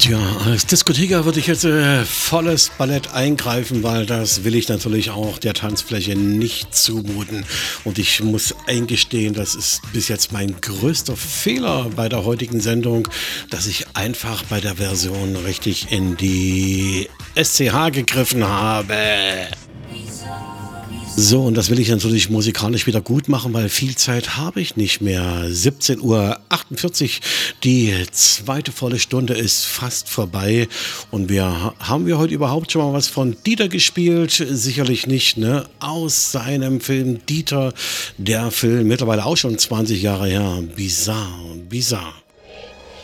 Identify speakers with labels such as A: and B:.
A: Tja, als Diskotheker würde ich jetzt volles Ballett eingreifen, weil das will ich natürlich auch der Tanzfläche nicht zumuten. Und ich muss eingestehen, das ist bis jetzt mein größter Fehler bei der heutigen Sendung, dass ich einfach bei der Version richtig in die SCH gegriffen habe. So, und das will ich natürlich musikalisch wieder gut machen, weil viel Zeit habe ich nicht mehr. 17:48 Uhr, die zweite volle Stunde ist fast vorbei. Und haben wir heute überhaupt schon mal was von Dieter gespielt? Sicherlich nicht, ne? Aus seinem Film Dieter, der Film mittlerweile auch schon 20 Jahre her. Bizarre, bizarre.